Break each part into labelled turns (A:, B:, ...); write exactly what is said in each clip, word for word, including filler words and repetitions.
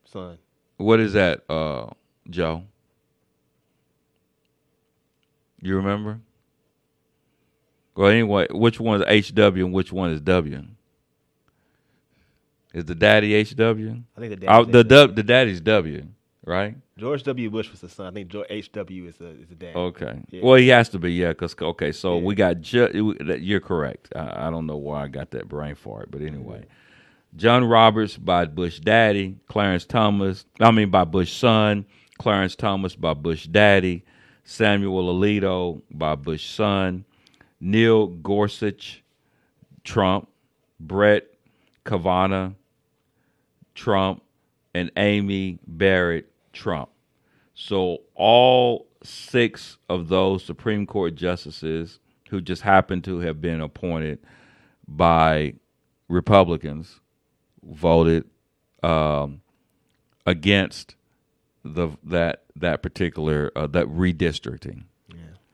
A: Son.
B: What is that, uh, Joe? You remember? Well, anyway, which one is H W and which one is W? Is the daddy H W?
A: I think the
B: Oh,
A: daddy's
B: the
A: H W.
B: dub, the daddy's W, right?
A: George W. Bush was the son. I think George H W is the is the dad.
B: Okay.
A: Yeah.
B: Well, he has to be, yeah. Cause okay, so
A: Yeah.
B: we got. Ju- you're correct. I, I don't know why I got that brain fart, but anyway, John Roberts by Bush daddy, Clarence Thomas. I mean by Bush son, Clarence Thomas by Bush daddy, Samuel Alito by Bush son, Neil Gorsuch, Trump, Brett Kavanaugh, Trump, and Amy Barrett, Trump. So all six of those Supreme Court justices who just happen to have been appointed by Republicans voted um, against the that that particular uh, that redistricting.
A: Yeah.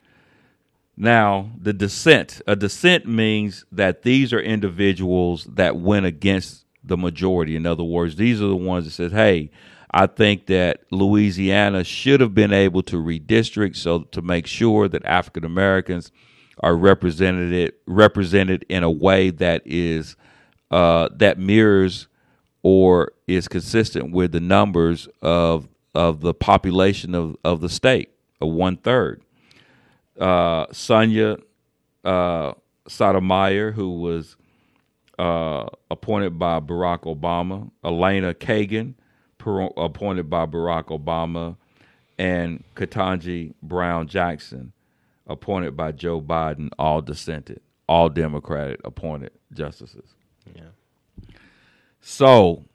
B: Now, the dissent. A dissent means that these are individuals that went against the majority. In other words, these are the ones that said, hey, I think that Louisiana should have been able to redistrict so to make sure that African Americans are represented represented in a way that is uh, that mirrors or is consistent with the numbers of of the population of, of the state, of one third. Uh, Sonia uh, Sotomayor, who was uh, appointed by Barack Obama, Elena Kagan, per- appointed by Barack Obama, and Ketanji Brown Jackson, appointed by Joe Biden, all dissented, all Democratic appointed justices.
A: Yeah.
B: So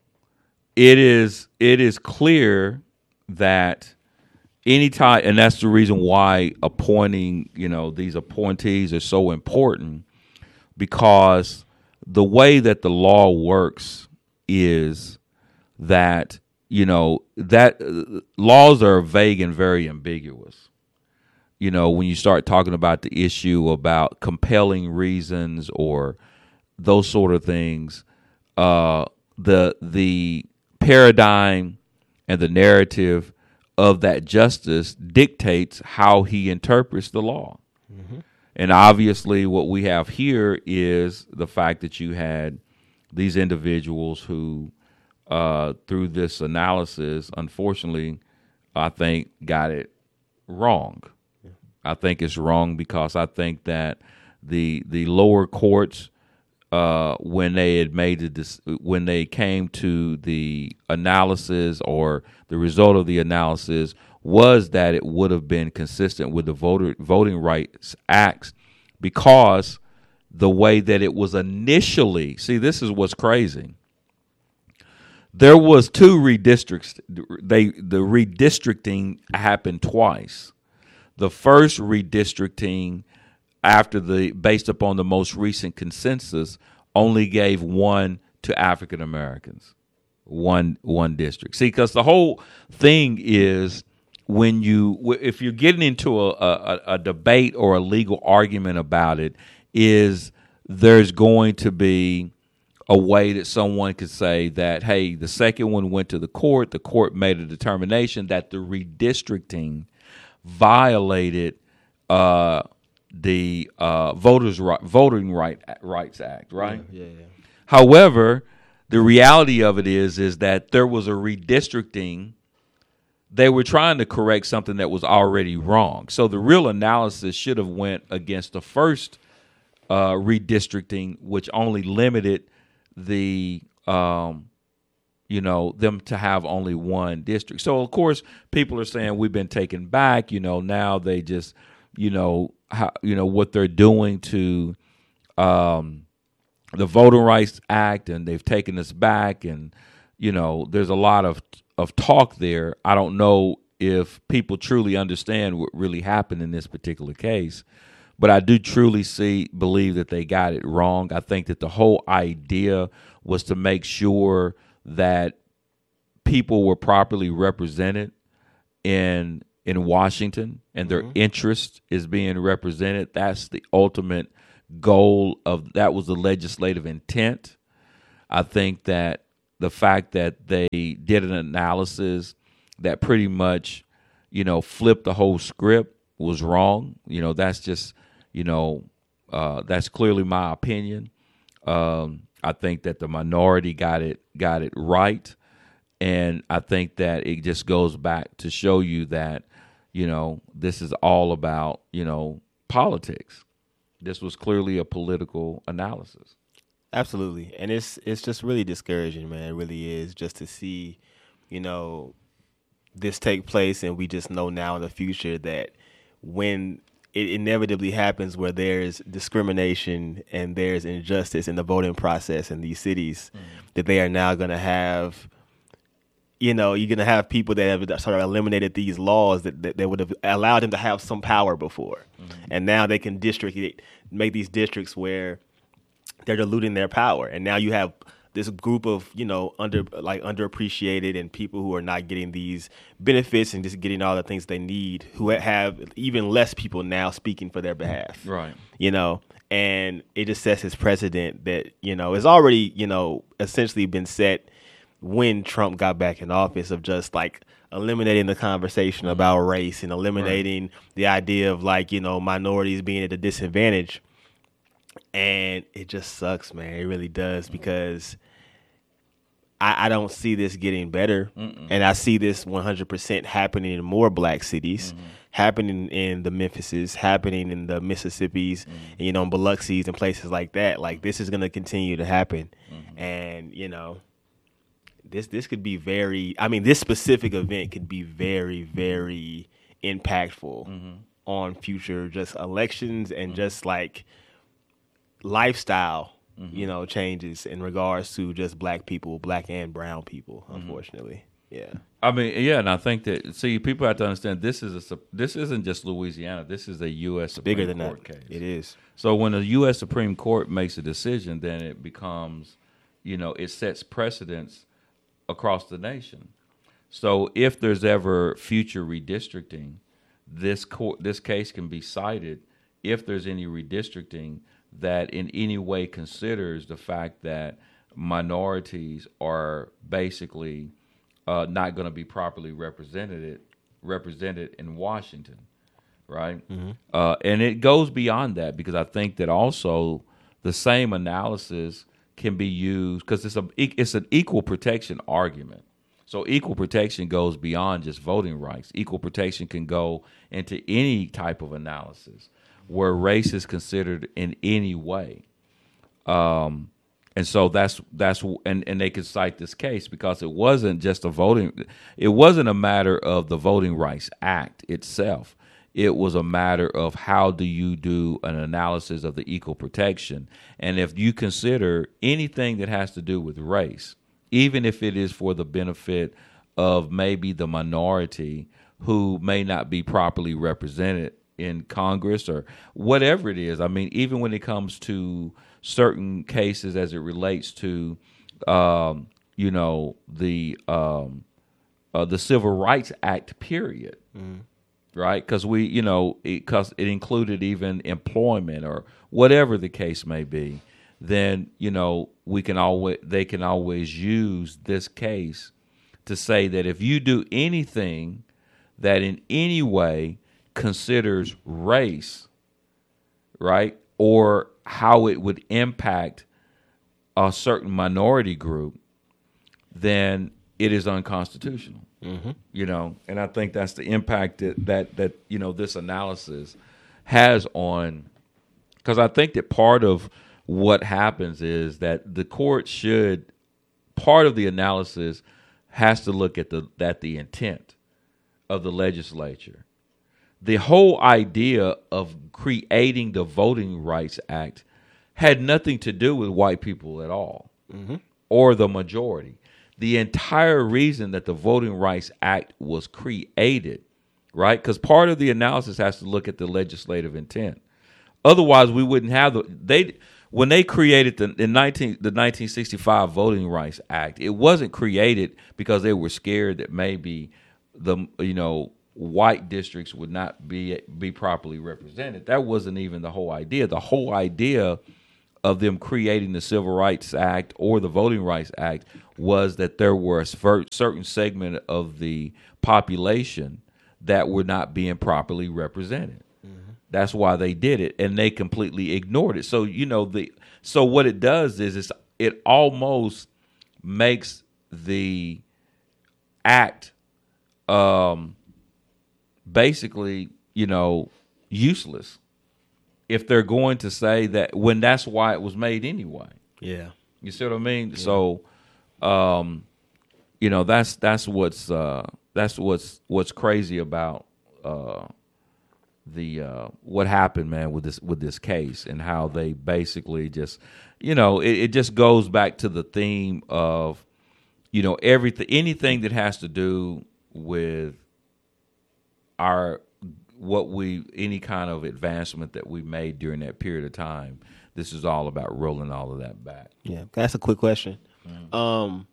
B: it is it is clear that anytime, and that's the reason why appointing, you know, these appointees are so important, because the way that the law works is that, you know, that uh, laws are vague and very ambiguous. You know, when you start talking about the issue about compelling reasons or those sort of things, uh, the the paradigm and the narrative of that justice dictates how he interprets the law. Mm-hmm. And obviously what we have here is the fact that you had these individuals who, uh, through this analysis, unfortunately, I think got it wrong. Yeah. I think it's wrong because I think that the the lower courts, uh, when they had made the when they came to the analysis or the result of the analysis was that it would have been consistent with the voter voting rights acts, because the way that it was initially, see, this is what's crazy. There was two redistricts. They the redistricting happened twice. The first redistricting, after the based upon the most recent consensus, only gave one to African Americans, one one district. See, because the whole thing is, when you if you're getting into a, a, a debate or a legal argument about it, is there's going to be a way that someone could say that, hey, the second one went to the court. The court made a determination that the redistricting violated uh, the uh, voters right, voting right rights act, right?
A: Yeah, yeah, yeah.
B: However, the reality of it is is that there was a redistricting. They were trying to correct something that was already wrong. So the real analysis should have went against the first uh, redistricting, which only limited the um, you know, them to have only one district. So, of course, people are saying we've been taken back. You know, now they just, you know, how, you know what they're doing to um, the Voting Rights Act, and they've taken us back. And, you know, there's a lot of of talk there. I don't know if people truly understand what really happened in this particular case, but I do truly see believe that they got it wrong. I think that the whole idea was to make sure that people were properly represented in in Washington, and their mm-hmm. interest is being represented. That's the ultimate goal of that was the legislative intent. I think that the fact that they did an analysis that pretty much, you know, flipped the whole script was wrong. You know, that's just, you know, uh, that's clearly my opinion. Um, I think that the minority got it got it right, and I think that it just goes back to show you that, you know, this is all about, you know, politics. This was clearly a political analysis.
A: Absolutely. And it's it's just really discouraging, man. It really is, just to see, you know, this take place, and we just know now in the future that when it inevitably happens, where there's discrimination and there's injustice in the voting process in these cities, mm-hmm. that they are now going to have, you know, you're going to have people that have sort of eliminated these laws that, that, that would have allowed them to have some power before. Mm-hmm. And now they can district it, make these districts where they're diluting their power. And now you have this group of, you know, under like underappreciated and people who are not getting these benefits and just getting all the things they need, who have even less people now speaking for their behalf.
B: Right.
A: You know, and it just sets this precedent that, you know, is already, you know, essentially been set when Trump got back in office, of just like eliminating the conversation mm-hmm. about race and eliminating right. the idea of, like, you know, minorities being at a disadvantage. And it just sucks, man. It really does, because I, I don't see this getting better. Mm-mm. And I see this one hundred percent happening in more black cities, mm-hmm. happening in the Memphises, happening in the Mississippis, mm-hmm. and, you know, Biloxi's and places like that. Like, this is going to continue to happen. Mm-hmm. And, you know, this this could be very, I mean, this specific event could be very, very impactful mm-hmm. on future just elections and mm-hmm. just like lifestyle, mm-hmm. you know, changes in regards to just black people, black and brown people, unfortunately. Mm-hmm. Yeah.
B: I mean, yeah, and I think that, see, people have to understand this is a this isn't just Louisiana. This is a U S Supreme
A: Bigger than
B: Court
A: that.
B: case.
A: It is.
B: So when the U S Supreme Court makes a decision, then it becomes, you know, it sets precedents across the nation. So if there's ever future redistricting, this court, this case can be cited if there's any redistricting that in any way considers the fact that minorities are basically uh, not going to be properly represented represented in Washington, right? Mm-hmm. Uh, and it goes beyond that, because I think that also the same analysis can be used, because it's a it's an equal protection argument. So equal protection goes beyond just voting rights. Equal protection can go into any type of analysis where race is considered in any way. Um, and so that's that's and, and they could cite this case because it wasn't just a voting, it wasn't a matter of the Voting Rights Act itself. It was a matter of how do you do an analysis of the equal protection. And if you consider anything that has to do with race, even if it is for the benefit of maybe the minority who may not be properly represented in Congress or whatever it is. I mean, even when it comes to certain cases as it relates to, um, you know, the um, uh, the Civil Rights Act, period, mm-hmm. right? Because we, you know, because it, it included even employment or whatever the case may be. Then, you know, we can always they can always use this case to say that if you do anything that in any way considers race, right, or how it would impact a certain minority group, then it is unconstitutional. Mm-hmm. You know, and I think that's the impact that, that, that you know, this analysis has on, because I think that part of what happens is that the court should, part of the analysis has to look at the at the intent of the legislature. The whole idea of creating the Voting Rights Act had nothing to do with white people at all, mm-hmm. or the majority. The entire reason that the Voting Rights Act was created, right? Because part of the analysis has to look at the legislative intent. Otherwise, we wouldn't have the they when they created the in nineteen the nineteen sixty-five Voting Rights Act. It wasn't created because they were scared that maybe the you know. white districts would not be be properly represented. That wasn't even the whole idea. The whole idea of them creating the Civil Rights Act or the Voting Rights Act was that there were a cer- certain segment of the population that were not being properly represented. Mm-hmm. That's why they did it, and they completely ignored it. So you know the so what it does is it's, it almost makes the act um, basically you know useless if they're going to say that when that's why it was made anyway.
A: Yeah,
B: you see what I mean. Yeah. So, um, you know that's that's what's uh, that's what's what's crazy about uh, the uh, what happened, man, with this with this case and how they basically just, you know, it, it just goes back to the theme of, you know, everything, anything that has to do with our what we any kind of advancement that we made during that period of time. This is all about rolling all of that back.
A: Yeah, that's a quick question. Mm-hmm. Um,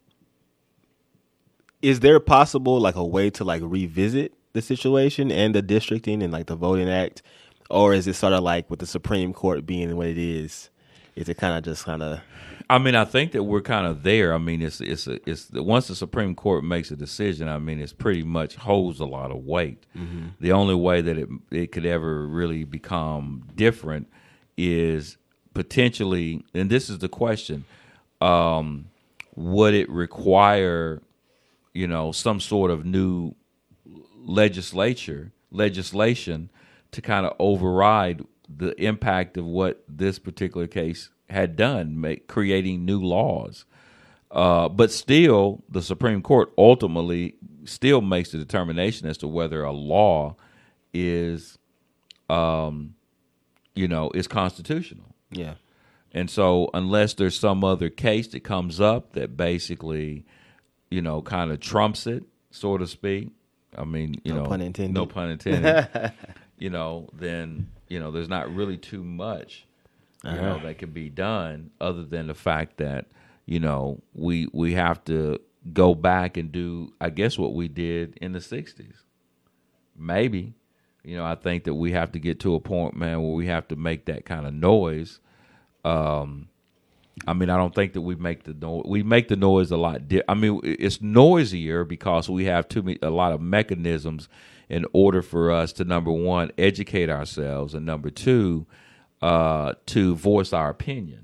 A: is there possible like a way to like revisit the situation and the districting and like the Voting Act, or is it sort of like with the Supreme Court being what it is? Is it kind of just kind of?
B: I mean, I think that we're kind of there. I mean, it's it's a, it's once the Supreme Court makes a decision, I mean, it's pretty much holds a lot of weight. Mm-hmm. The only way that it it could ever really become different is potentially, and this is the question: um, would it require, you know, some sort of new legislature legislation to kind of override the impact of what this particular case had done, make, creating new laws. Uh, but still, the Supreme Court ultimately still makes the determination as to whether a law is, um, you know, is constitutional.
A: Yeah.
B: And so unless there's some other case that comes up that basically, you know, kind of trumps it, so to speak, I mean, you
A: no
B: know,
A: pun intended.
B: no pun intended, you know, then, you know, there's not really too much, you uh-huh. know, that can be done other than the fact that, you know, we we have to go back and do, I guess, what we did in the sixties. Maybe, you know, I think that we have to get to a point, man, where we have to make that kind of noise. Um, I mean, I don't think that we make the noise. We make the noise a lot. Di- I mean, it's noisier because we have too many, a lot of mechanisms in order for us to, number one, educate ourselves, and number two, uh, to voice our opinion.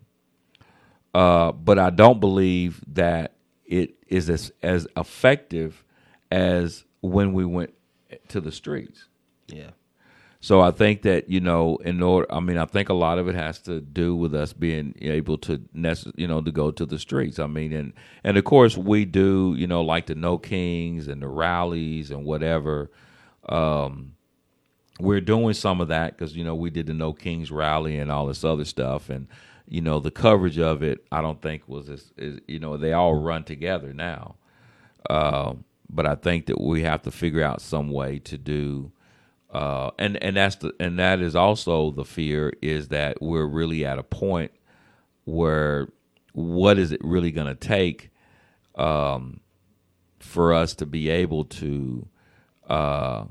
B: Uh, but I don't believe that it is as, as effective as when we went to the streets.
A: Yeah.
B: So I think that, you know, in order, I mean, I think a lot of it has to do with us being able to, necess- you know, to go to the streets. I mean, and, and of course we do, you know, like the No Kings and the rallies and whatever. Um, we're doing some of that because, you know, we did the No Kings rally and all this other stuff. And, you know, the coverage of it, I don't think was, as, as you know, they all run together now. Uh, but I think that we have to figure out some way to do, Uh, and, and that's the and that is also the fear, is that we're really at a point where what is it really going to take um, for us to be able to uh,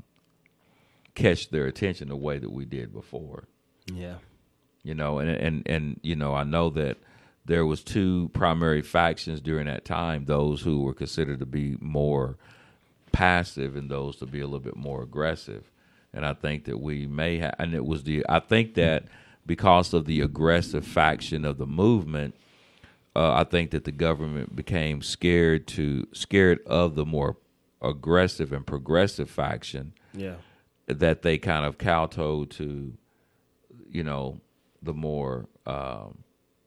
B: catch their attention the way that we did before?
A: Yeah,
B: you know, and and and you know, I know that there was two primary factions during that time: those who were considered to be more passive and those to be a little bit more aggressive. And I think that we may have, and it was the, I think that because of the aggressive faction of the movement, uh, I think that the government became scared to, scared of the more aggressive and progressive faction.
A: Yeah.
B: That they kind of kowtowed to, you know, the more um,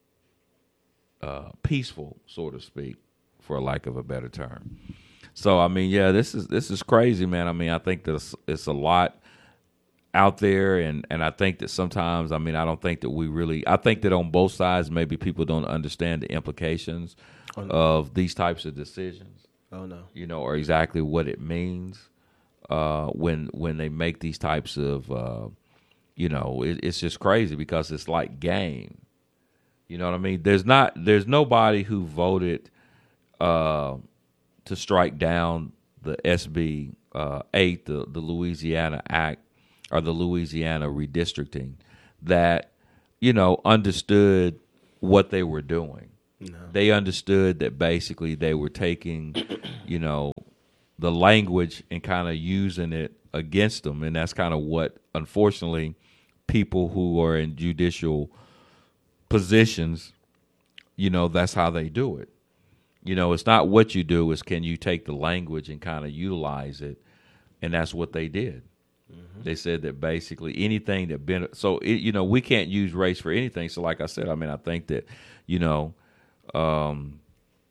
B: uh, peaceful, so to speak, for lack of a better term. So, I mean, yeah, this is, this is crazy, man. I mean, I think that it's, it's a lot out there, and, and I think that sometimes, I mean, I don't think that we really, I think that on both sides, maybe people don't understand the implications oh, no. of these types of decisions.
A: Oh, no.
B: You know, or exactly what it means uh, when when they make these types of, uh, you know, it, it's just crazy because it's like game. You know what I mean? There's not, there's nobody who voted uh, to strike down the S B uh, eight, the, the Louisiana Act, or the Louisiana redistricting, that, you know, understood what they were doing.
A: No.
B: They understood that basically they were taking, you know, the language and kind of using it against them. And that's kind of what, unfortunately, people who are in judicial positions, you know, that's how they do it. You know, it's not what you do, it's can you take the language and kind of utilize it. And that's what they did. Mm-hmm. They said that basically anything that been, so, it, you know, we can't use race for anything. So like I said, I mean, I think that, you know, um,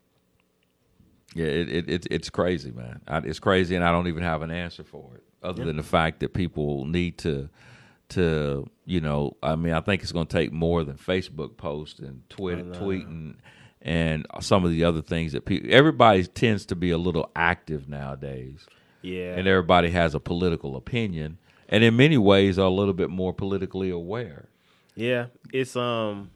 B: yeah, it, it, it it's crazy, man. I, it's crazy, and I don't even have an answer for it, other yep. than the fact that people need to, to you know, I mean, I think it's going to take more than Facebook posts and Twitter, tweeting, and some of the other things that people. Everybody tends to be a little active nowadays,
A: yeah,
B: and everybody has a political opinion, and in many ways are a little bit more politically aware.
A: Yeah, it's um.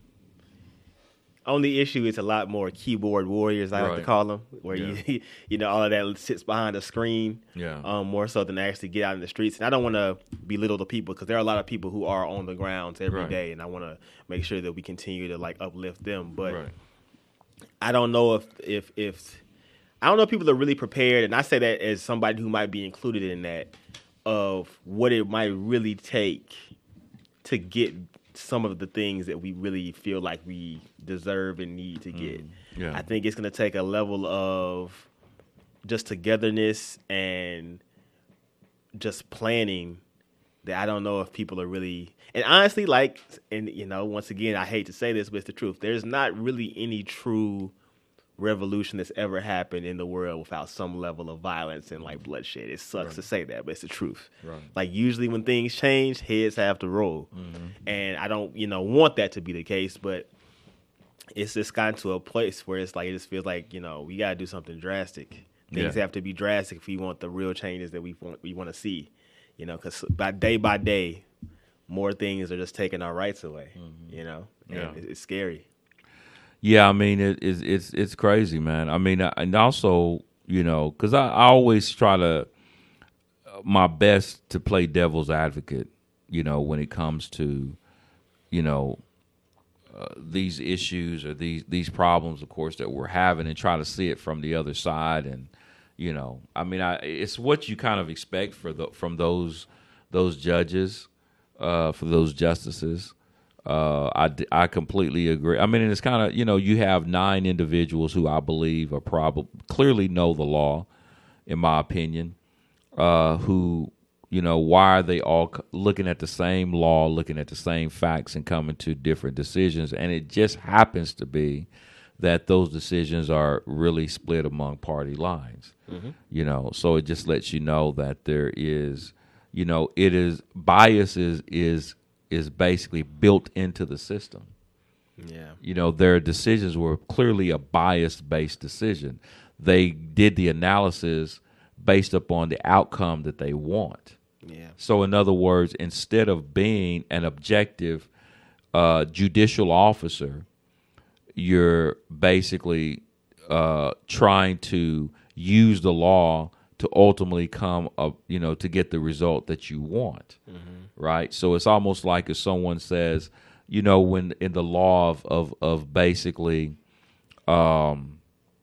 A: Only issue is a lot more keyboard warriors, I
B: right.
A: like to call them, where
B: yeah.
A: you you know all of that sits behind a screen,
B: yeah.
A: um, more so than actually get out in the streets. And I don't want to belittle the people because there are a lot of people who are on the grounds every
B: right.
A: day, and I want to make sure that we continue to like uplift them. But
B: right.
A: I don't know if if if I don't know if people are really prepared, and I say that as somebody who might be included in that, of what it might really take to get some of the things that we really feel like we deserve and need to get.
B: Mm, yeah.
A: I think it's going to take a level of just togetherness and just planning that I don't know if people are really, and honestly, like, and you know, once again, I hate to say this, but it's the truth. There's not really any true revolution that's ever happened in the world without some level of violence and like bloodshed. It sucks
B: right.
A: to say that, but it's the truth.
B: Right.
A: Like usually when things change, heads have to roll. Mm-hmm. And I don't, you know, want that to be the case, but it's just gotten to a place where it's like, it just feels like, you know, we got to do something drastic. Things
B: yeah.
A: have to be drastic if we want the real changes that we want, we want to see, you know, because by day by day, more things are just taking our rights away, mm-hmm. you know, and
B: yeah.
A: it's scary.
B: Yeah, I mean it, it's it's it's crazy, man. I mean, and also, you know, because I, I always try to my best to play devil's advocate, you know, when it comes to, you know, uh, these issues or these these problems, of course, that we're having, and try to see it from the other side. And you know, I mean, I, it's what you kind of expect for the from those those judges, uh, for those justices. Uh, I, I completely agree. I mean, and it's kind of, you know, you have nine individuals who I believe are probably clearly know the law, in my opinion, uh, who, you know, why are they all looking at the same law, looking at the same facts and coming to different decisions? And it just happens to be that those decisions are really split among party lines, mm-hmm. you know, so it just lets you know that there is, you know, it is biases is, is basically built into the system.
A: Yeah.
B: You know, their decisions were clearly a bias-based decision. They did the analysis based upon the outcome that they want.
A: Yeah.
B: So in other words, instead of being an objective uh, judicial officer, you're basically uh, trying to use the law to ultimately come up, you know, to get the result that you want, mm-hmm. right? So it's almost like if someone says, you know, when in the law of of, of basically, um,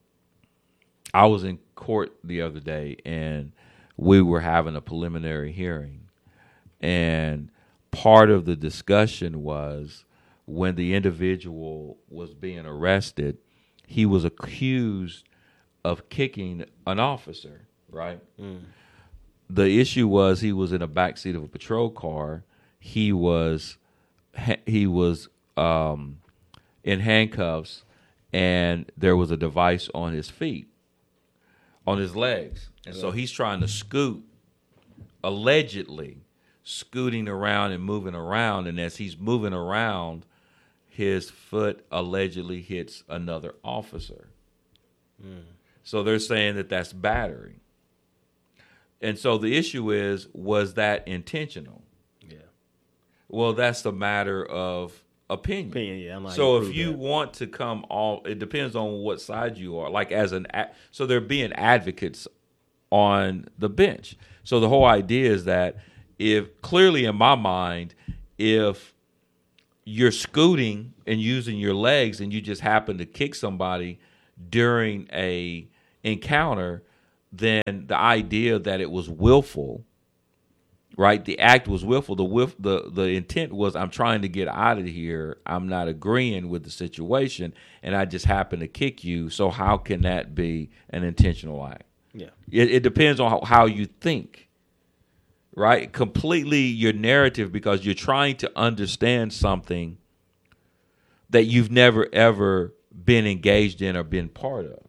B: I was in court the other day and we were having a preliminary hearing, and part of the discussion was when the individual was being arrested, he was accused of kicking an officer. Right. Mm. The issue was he was in a backseat of a patrol car. He was he was um, in handcuffs, and there was a device on his feet, on his legs, and yeah. so he's trying to scoot, allegedly scooting around and moving around, and as he's moving around, his foot allegedly hits another officer. Mm. So they're saying that that's battery. And so the issue is, was that intentional? Yeah. Well, that's a matter of opinion.
A: Opinion, yeah. I'm like,
B: so if you that. want to come all, it depends on what side you are. Like as an, so they're being advocates on the bench. So the whole idea is that if clearly in my mind, if you're scooting and using your legs, and you just happen to kick somebody during a encounter, then the idea that it was willful, right? The act was willful. The willf, the the intent was, I'm trying to get out of here. I'm not agreeing with the situation, and I just happen to kick you. So how can that be an intentional act?
A: Yeah,
B: it, it depends on how, how you think. Right? Completely your narrative, because you're trying to understand something that you've never, ever been engaged in or been part of.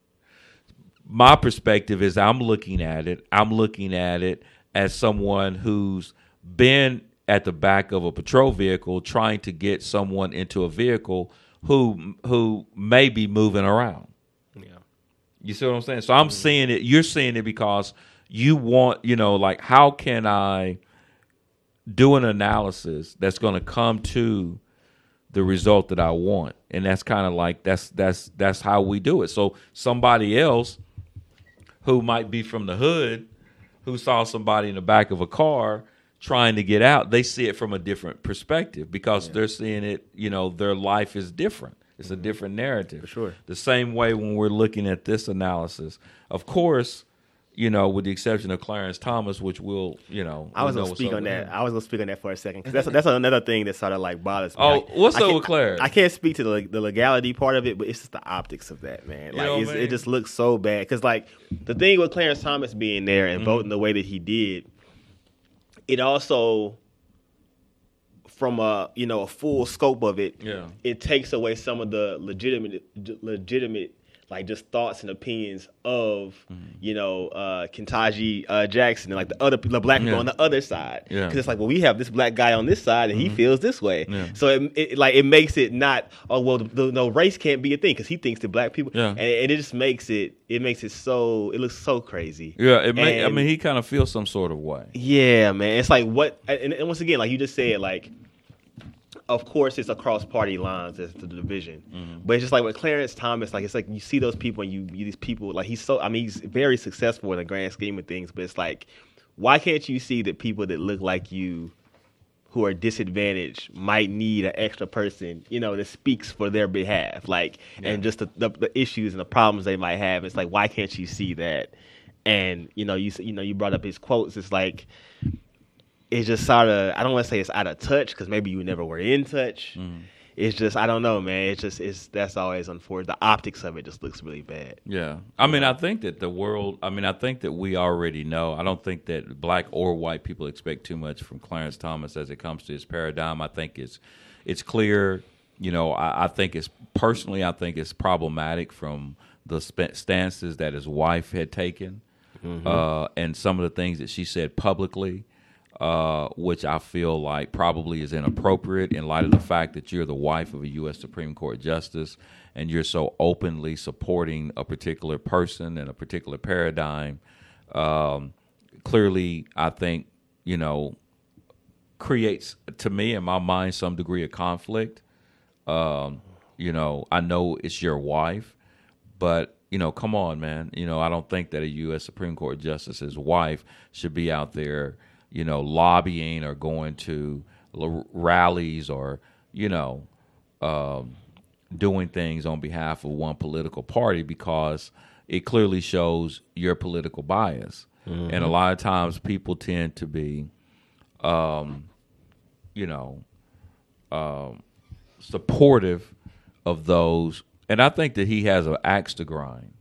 B: My perspective is I'm looking at it. I'm looking at it as someone who's been at the back of a patrol vehicle trying to get someone into a vehicle who who may be moving around.
A: Yeah.
B: You see what I'm saying? So I'm mm-hmm. seeing it. You're seeing it because you want, you know, like, how can I do an analysis that's going to come to the result that I want? And that's kind of like, that's that's that's how we do it. So somebody else who might be from the hood, who saw somebody in the back of a car trying to get out, they see it from a different perspective because yeah. they're seeing it, you know, their life is different. It's a different narrative.
A: For sure.
B: The same way when we're looking at this analysis. Of course, you know, with the exception of Clarence Thomas, which will, you know.
A: I was
B: we'll
A: going to speak on that.
B: him.
A: I was going to speak on that for a second. Cause that's, that's another thing that sort of like bothers me.
B: Oh,
A: like,
B: what's
A: I
B: up with Clarence?
A: I can't speak to the, the legality part of it, but it's just the optics of that, man. Like,
B: you know,
A: it's,
B: man.
A: it just looks so bad. Because, like, the thing with Clarence Thomas being there and mm-hmm. voting the way that he did, it also, from a, you know, a full scope of it,
B: yeah.
A: it takes away some of the legitimate, legitimate, like, just thoughts and opinions of, mm-hmm. you know, uh, Ketanji uh, Jackson and, like, the other the black people
B: yeah.
A: on the other side. Because
B: yeah.
A: it's like, well, we have this black guy on this side, and mm-hmm. he feels this way.
B: Yeah.
A: So, it, it like, it makes it not, oh, well, the, the, no, race can't be a thing because he thinks that black people,
B: yeah.
A: and, and it just makes it, it makes it so, it looks so crazy.
B: Yeah, it may,
A: and,
B: I mean, he kind of feels some sort of way.
A: Yeah, man. It's like, what, and, and once again, like you just said, like, of course, it's across party lines as the division, mm-hmm. but it's just like with Clarence Thomas, like it's like you see those people and you, you these people like he's so I mean he's very successful in the grand scheme of things, but it's like why can't you see that people that look like you, who are disadvantaged, might need an extra person, you know, that speaks for their behalf, like yeah. and just the, the the issues and the problems they might have. It's like why can't you see that? And you know you you know you brought up his quotes. It's like. It's just sort of, I don't want to say it's out of touch because maybe you never were in touch. Mm. It's just, I don't know, man. It's just, it's that's always unfortunate. The optics of it just looks really bad.
B: Yeah. I mean, I think that the world, I mean, I think that we already know. I don't think that black or white people expect too much from Clarence Thomas as it comes to his paradigm. I think it's, it's clear, you know, I, I think it's, personally, I think it's problematic from the sp- stances that his wife had taken mm-hmm. uh, and some of the things that she said publicly. Uh, which I feel like probably is inappropriate in light of the fact that you're the wife of a U S Supreme Court justice and you're so openly supporting a particular person and a particular paradigm. Um, clearly, I think, you know, creates, to me, in my mind, some degree of conflict. Um, you know, I know it's your wife, but, you know, come on, man. You know, I don't think that a U S Supreme Court justice's wife should be out there you know, lobbying or going to l- rallies or, you know, um, doing things on behalf of one political party because it clearly shows your political bias. Mm-hmm. And a lot of times people tend to be, um, you know, um, supportive of those. And I think that he has an axe to grind.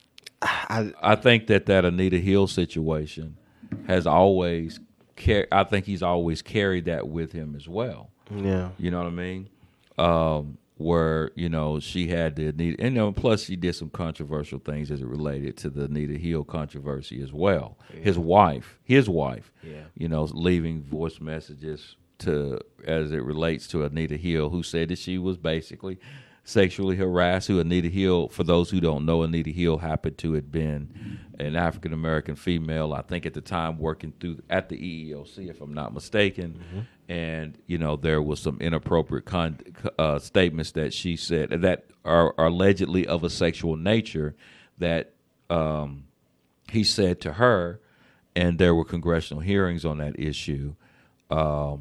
B: I, I think that that Anita Hill situation has always I think he's always carried that with him as well.
A: Yeah.
B: You know what I mean? Um, where, you know, she had the Anita, and you know, plus she did some controversial things as it related to the Anita Hill controversy as well. Yeah. His wife, his wife,
A: yeah.
B: you know, leaving voice messages to, as it relates to Anita Hill, who said that she was basically sexually harassed. Who Anita Hill, for those who don't know, Anita Hill happened to have been an African American female, I think at the time working through at the E E O C, if I'm not mistaken. Mm-hmm. And you know there was some inappropriate con- uh, statements that she said that are, are allegedly of a sexual nature that um, he said to her, and there were congressional hearings on that issue. Um,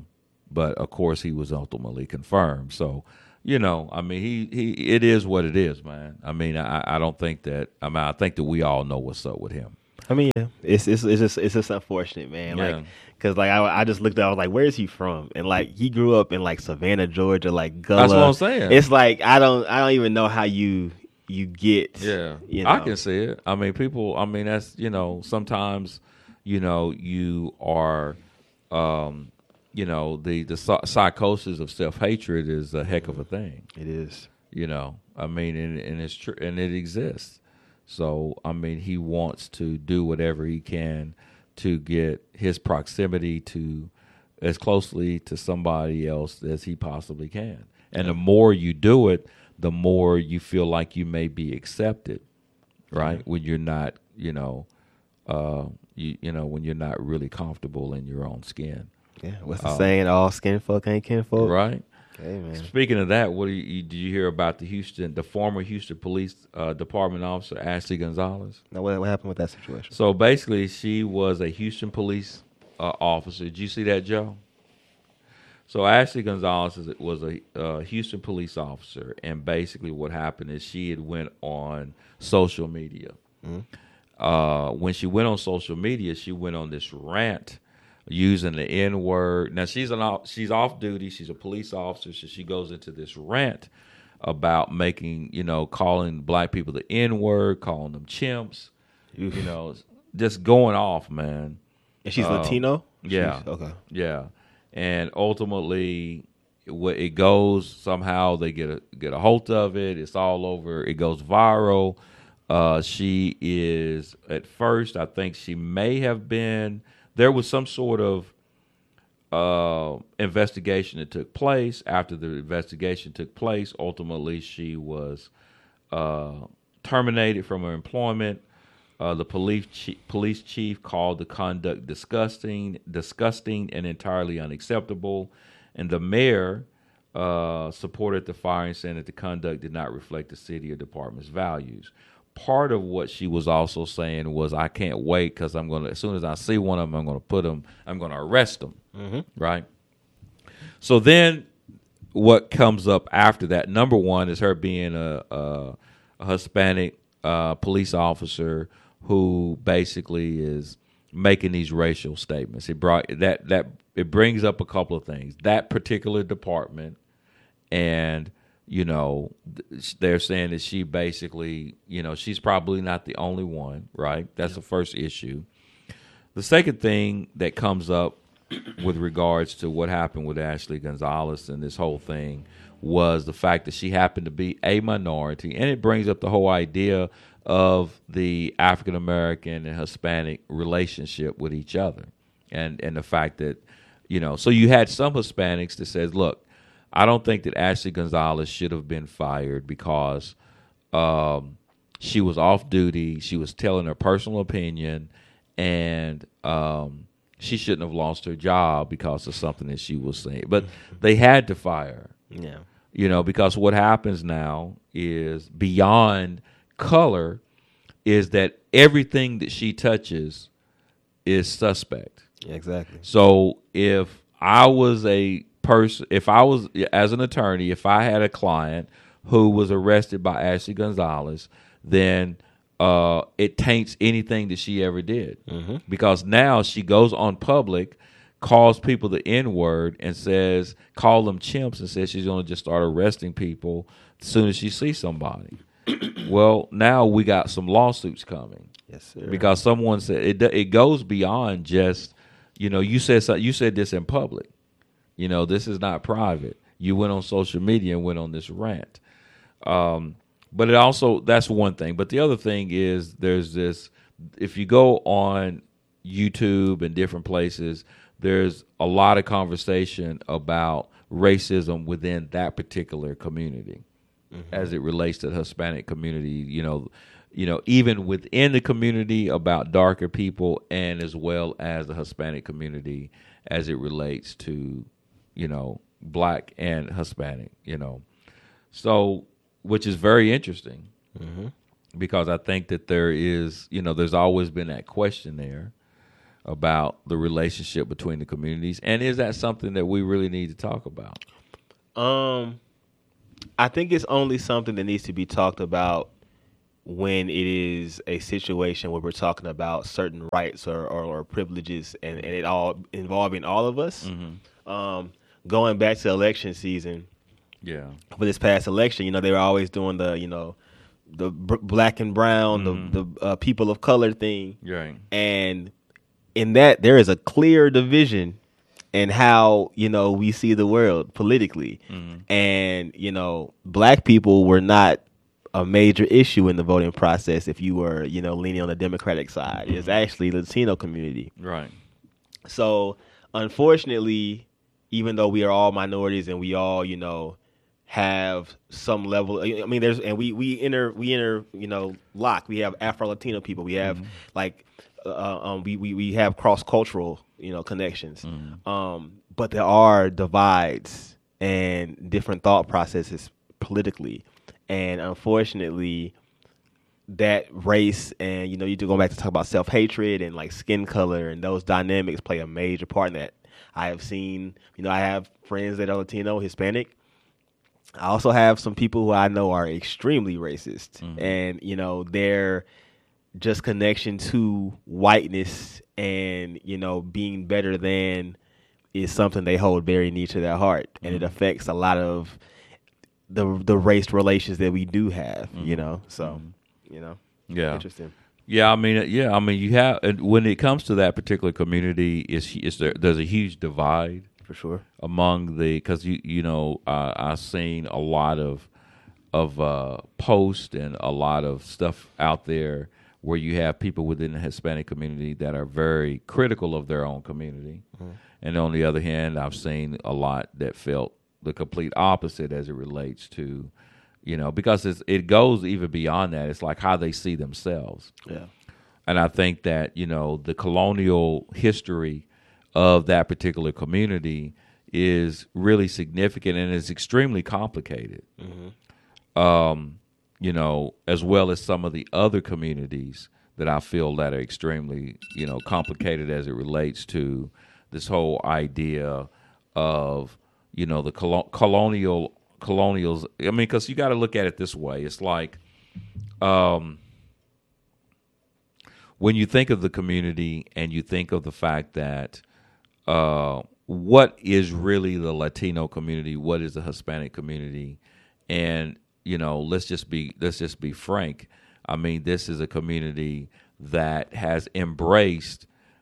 B: but of course he was ultimately confirmed. So, you know, I mean, he, he it is what it is, man. I mean, I, I don't think that. I mean, I think that we all know what's up with him.
A: I mean, yeah, it's it's it's just it's just unfortunate, man.
B: Yeah.
A: Like, cause like I, I just looked at, I was like, where is he from? And like he grew up in like Savannah, Georgia, like Gullah.
B: That's what I'm saying.
A: It's like I don't I don't even know how you you get.
B: Yeah,
A: you know.
B: I can see it. I mean, people. I mean, that's you know, sometimes, you know, you are, um, you know, the the psychosis of self hatred is a heck of a thing.
A: It is.
B: You know, I mean, and, and it's true, and it exists. So, I mean, he wants to do whatever he can to get his proximity to as closely to somebody else as he possibly can. And the more you do it, the more you feel like you may be accepted, right? When you're not, you know, uh, you you know, when you're not really comfortable in your own skin.
A: Yeah. What's the
B: Um,
A: saying? All skin folk ain't kin folk.
B: Right?
A: Okay, man.
B: Speaking of that, what do you, did you hear about the Houston, the former Houston Police uh, Department officer Ashley Gonzalez?
A: Now, what, what happened with that situation?
B: So basically, she was a Houston police uh, officer. Did you see that, Joe? So Ashley Gonzalez is, was a uh, Houston police officer, and basically what happened is she had went on social media. Mm-hmm. Uh, when she went on social media, she went on this rant using the N word. Now she's an off, she's off duty. She's a police officer, so she goes into this rant about making, you know, calling black people the N word, calling them chimps, Oof. you know, just going off, man.
A: And she's
B: uh,
A: Latino.
B: Yeah.
A: She's, okay.
B: Yeah, and ultimately, what it goes somehow they get a get a hold of it. It's all over. It goes viral. Uh, she is at first. I think she may have been. There was some sort of uh, investigation that took place. After the investigation took place, ultimately she was uh, terminated from her employment. Uh, the police chief, police chief called the conduct disgusting, disgusting, and entirely unacceptable. And the mayor uh, supported the firing, saying that the conduct did not reflect the city or department's values. Part of what she was also saying was, I can't wait because I'm going to, as soon as I see one of them, I'm going to put them, I'm going to arrest them. Mm-hmm. Right. So then what comes up after that, number one, is her being a, a, a Hispanic uh, police officer who basically is making these racial statements. It brought that, that, it brings up a couple of things. That particular department, and you know, they're saying that she basically, you know, she's probably not the only one, right? That's yeah. the first issue. The second thing that comes up with regards to what happened with Ashley Gonzalez and this whole thing was the fact that she happened to be a minority, and it brings up the whole idea of the African American and Hispanic relationship with each other, and and the fact that, you know, so you had some Hispanics that says, look, I don't think that Ashley Gonzalez should have been fired because um, she was off duty. She was telling her personal opinion, and um, she shouldn't have lost her job because of something that she was saying. But they had to fire her.
A: Yeah.
B: You know, because what happens now is beyond color is that everything that she touches is suspect.
A: Yeah, exactly.
B: So if I was a person, if I was, as an attorney, if I had a client who was arrested by Ashley Gonzalez, then uh, it taints anything that she ever did. Mm-hmm. Because now she goes on public, calls people the N-word, and says, call them chimps, and says she's going to just start arresting people as soon as she sees somebody. Well, now we got some lawsuits coming.
A: Yes, sir.
B: Because someone said it. It goes beyond just, you know, you said you said this in public. You know, this is not private. You went on social media and went on this rant. Um, but it also, that's one thing. But the other thing is there's this, if you go on YouTube and different places, there's a lot of conversation about racism within that particular community. Mm-hmm. As it relates to the Hispanic community, you know, you know, even within the community about darker people, and as well as the Hispanic community as it relates to, you know, black and Hispanic, you know. So, which is very interesting, mm-hmm. because I think that there is, you know, there's always been that question there. about the relationship between the communities? And is that something that we really need to talk about?
A: Um, I think it's only something that needs to be talked about when it is a situation where we're talking about certain rights or, or, or privileges and, and it all involving all of us. Mm-hmm. Um, going back to election season,
B: yeah,
A: for this past election, you know, they were always doing the, you know, the b- black and brown, mm-hmm. the, the uh, people of color thing.
B: Right.
A: And in that, there is a clear division in how, you know, we see the world politically. Mm-hmm. And, you know, black people were not a major issue in the voting process if you were, you know, leaning on the Democratic side. Mm-hmm. It's actually the Latino community.
B: Right.
A: So, unfortunately, even though we are all minorities and we all, you know, have some level, I mean, there's, and we, we enter, we enter, you know, lock. We have Afro-Latino people. We have, mm-hmm. like, uh, um, we, we, we have cross-cultural, you know, connections. Mm-hmm. Um, but there are divides and different thought processes politically. And unfortunately, that race and, you know, you do go back to talk about self-hatred and like skin color and those dynamics play a major part in that. I have seen, you know, I have friends that are Latino, Hispanic. I also have some people who I know are extremely racist. Mm-hmm. And, you know, their just connection to whiteness and, you know, being better than is something they hold very near to their heart. Mm-hmm. And it affects a lot of the the race relations that we do have, mm-hmm. you know, so, mm-hmm. you know,
B: yeah,
A: interesting.
B: Yeah, I mean, yeah, I mean, you have, when it comes to that particular community, it's, it's there, there's a huge divide.
A: For sure.
B: Among the, because, you you know, uh, I've seen a lot of, of uh, posts and a lot of stuff out there where you have people within the Hispanic community that are very critical of their own community. Mm-hmm. And on the other hand, I've seen a lot that felt the complete opposite as it relates to, you know, because it's, it goes even beyond that. It's like how they see themselves.
A: Yeah.
B: And I think that, you know, the colonial history of that particular community is really significant and is extremely complicated. Mm-hmm. Um, you know, as well as some of the other communities that I feel that are extremely, you know, complicated as it relates to this whole idea of, you know, the colo- colonial colonials. I mean, because you got to look at it this way. It's like um, when you think of the community and you think of the fact that uh, what is really the Latino community, what is the Hispanic community, and, you know, let's just be let's just be frank. I mean, this is a community that has embraced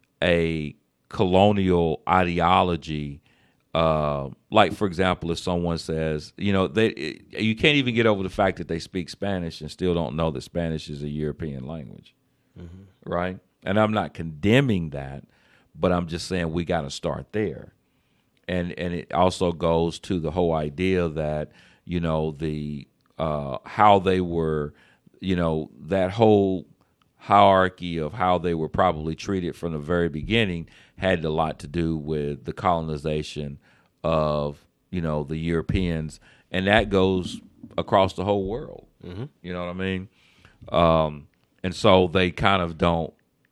B: a colonial ideology. Uh, like, for example, if someone says, you know, they you can't even get over the fact that they speak Spanish and still don't know that Spanish is a European language, mm-hmm. right? And I'm not condemning that, but I'm just saying we got to start there. And and it also goes to the whole idea that, you know, the uh, how they were, you know, that whole hierarchy of how they were probably treated from the very beginning had a lot to do with the colonization of, you know, the Europeans, and that goes across the whole world. Mm-hmm. You know what I mean? Um, and so they kind of don't,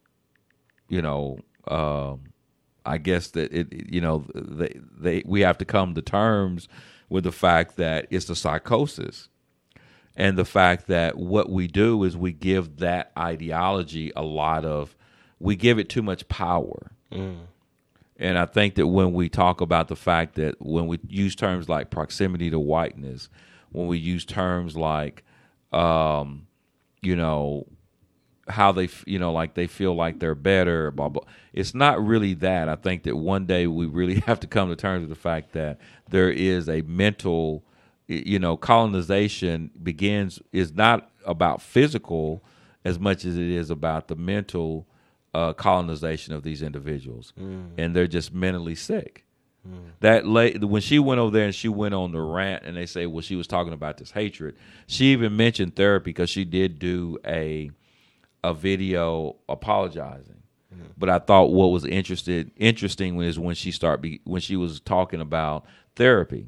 B: you know, um, I guess that it, you know, they, they we have to come to terms with the fact that it's a psychosis. And the fact that what we do is we give that ideology a lot of, we give it too much power. Mm. And I think that when we talk about the fact that when we use terms like proximity to whiteness, when we use terms like, um, you know, how they, you know, like they feel like they're better, blah, blah. It's not really that. I think that one day we really have to come to terms with the fact that there is a mental, you know, colonization begins, is not about physical as much as it is about the mental uh, colonization of these individuals. Mm. And they're just mentally sick. Mm. That late, when she went over there and she went on the rant and they say, well, she was talking about this hatred. She even mentioned therapy because she did do a a video apologizing. Mm. But I thought what was interested interesting is when she start be, when she was talking about therapy.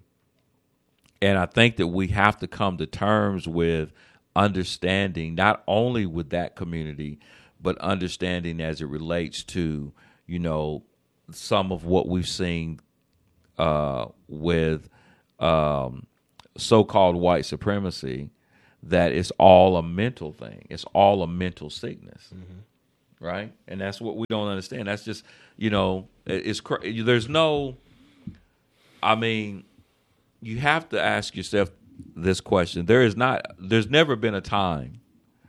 B: And I think that we have to come to terms with understanding not only with that community, but understanding as it relates to, you know, some of what we've seen uh, with um, so-called white supremacy, that it's all a mental thing. It's all a mental sickness, mm-hmm. right? And that's what we don't understand. That's just, you know, it's there's no, I mean, you have to ask yourself this question. There is not, there's never been a time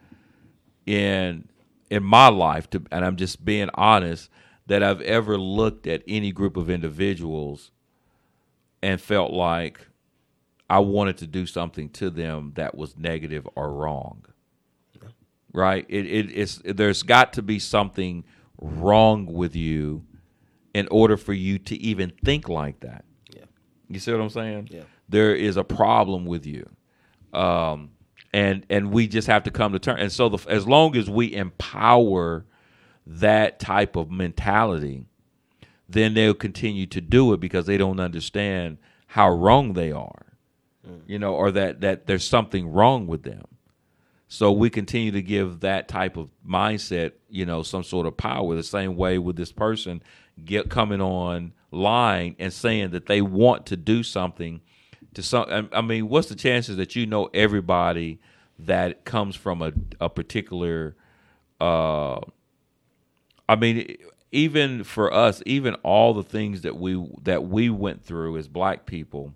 B: in in my life, to, and I'm just being honest, that I've ever looked at any group of individuals and felt like I wanted to do something to them that was negative or wrong. Yeah. Right? It, it it's there's got to be something wrong with you in order for you to even think like that. Yeah. You see what I'm saying? Yeah. There is a problem with you. Um, and and we just have to come to terms. And so the, as long as we empower that type of mentality, then they'll continue to do it because they don't understand how wrong they are. You know, or that, that there's something wrong with them. So we continue to give that type of mindset, you know, some sort of power. The same way with this person get coming online and saying that they want to do something to some. I mean, what's the chances that you know everybody that comes from a, a particular? Uh, I mean, even for us, even all the things that we that we went through as black people.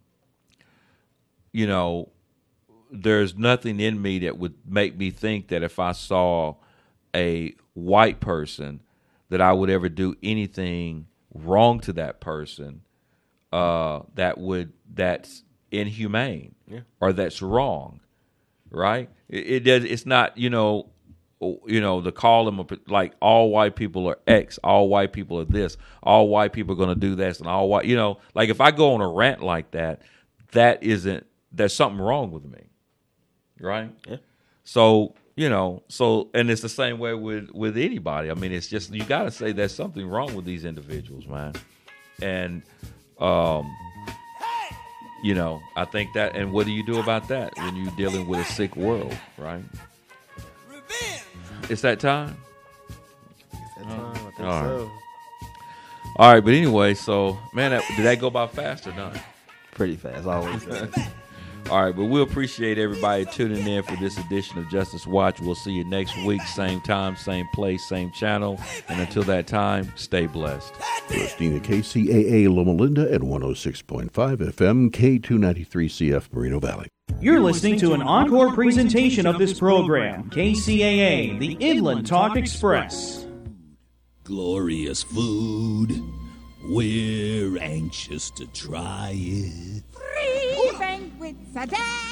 B: You know, there's nothing in me that would make me think that if I saw a white person that I would ever do anything wrong to that person uh, that would that's inhumane yeah. or that's wrong, right? It, it does. It's not. You know, you know to call them a, like all white people are X, all white people are this, all white people are going to do this, and all white. You know, like if I go on a rant like that, that isn't. There's something wrong with me, right? Yeah. So, you know, so, and it's the same way with, with anybody. I mean, it's just, you got to say there's something wrong with these individuals, man. And, um, you know, I think that, and what do you do about that when you're dealing with a sick world, right? It's that time?
A: It's that time, I think
B: All right.
A: so.
B: All right, but anyway, so, man, that, did that go by fast or not?
A: Pretty fast, always.
B: All right, but we appreciate everybody tuning in for this edition of Justice Watch. We'll see you next week, same time, same place, same channel. And until that time, stay blessed.
C: Listening to K C A A Loma Linda at one oh six point five F M, K two ninety-three C F Moreno Valley.
D: You're listening to an encore presentation of this program, K C A A, the Inland Talk Express.
E: Glorious food. We're anxious to try it.
F: Free banquets a day.